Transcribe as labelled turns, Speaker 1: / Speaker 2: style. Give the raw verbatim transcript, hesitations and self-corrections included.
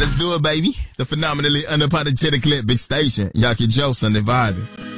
Speaker 1: let's do it, baby. The phenomenally unapologetically big station. Yaki Joe, Sunday vibing.